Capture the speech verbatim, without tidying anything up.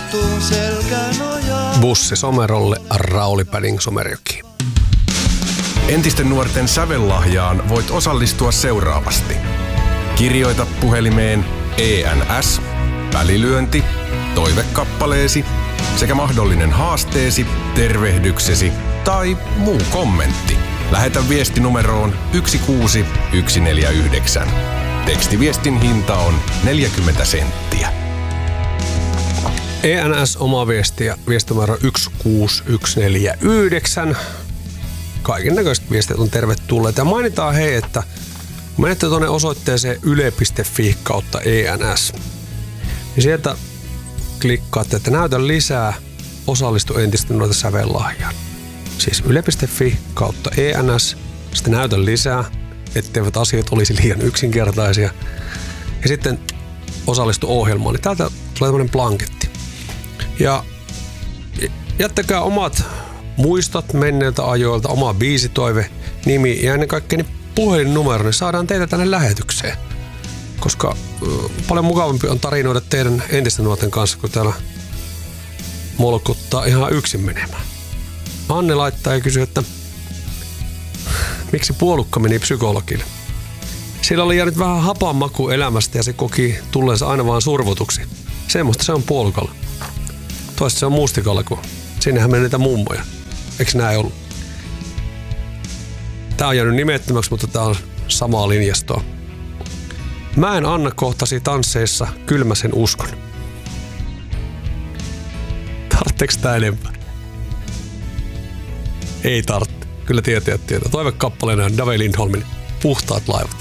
juttuun selkänojaa. Bussi Somerolle, Rauli Padding Somerjoki. Entisten nuorten sävellahjaan voit osallistua seuraavasti. Kirjoita puhelimeen E N S, välilyönti, toivekappaleesi sekä mahdollinen haasteesi, tervehdyksesi tai muu kommentti. Lähetä viesti numeroon yksi kuusi yksi neljä yhdeksän. Tekstiviestin hinta on neljäkymmentä senttiä. E N S oma viestiä, viestinumero yksi kuusi yksi neljä yhdeksän. Kaiken näköiset viestit on tervetulleet. Ja mainitaan hei, että kun menette tuonne osoitteeseen yle piste fi kautta E N S, niin sieltä klikkaatte, että näytä lisää, osallistu entisten nuorten sävellahjaan. Siis yle piste fi kautta E N S, sitten näytä lisää, etteivät asiat olisi liian yksinkertaisia. Ja sitten osallistu ohjelmaan, niin täältä tulee tämmöinen blanketti. Ja jättäkää omat muistot menneiltä ajoilta, oma biisitoive, nimi ja ennen kaikkea niin puhelinnumero, niin saadaan teitä tänne lähetykseen. Koska äh, paljon mukavampi on tarinoida teidän entisten nuorten kanssa, kun täällä molkuttaa ihan yksin menemään. Anne laittaa ja kysyy, että miksi puolukka meni psykologille? Sillä oli jäänyt vähän hapan maku elämästä ja se koki tulleensa aina vaan survotuksi. Semmoista se on puolukalla. Toista se on mustikalla, kun sinnehän menee niitä mummoja. Eikö näin ollut? Tää on jäänyt nimettömäksi, mutta tää on samaa linjastoa. Mä en Anna kohtasi tansseissa kylmäsen uskon. Tartteeks tää enempää? Ei tarvitse. Kyllä tietäjät tietää. Toivekappaleena on Dave Lindholmin Puhtaat laivat.